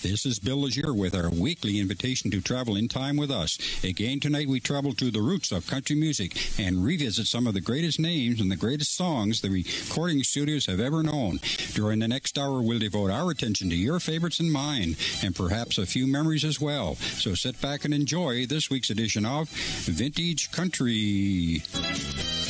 This is Bill Legier with our weekly invitation to travel in time with us. Again, tonight we travel to the roots of country music and revisit some of the greatest names and the greatest songs the recording studios have ever known. During the next hour, we'll devote our attention to your favorites and mine, and perhaps a few memories as well. So sit back and enjoy this week's edition of Vintage Country.